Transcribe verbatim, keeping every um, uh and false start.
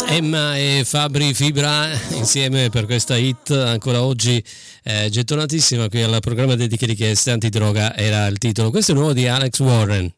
Emma e Fabri Fibra insieme per questa hit ancora oggi eh, gettonatissima qui al programma Dediche Richieste Antidroga era il titolo. Questo è nuovo di Alex Warren.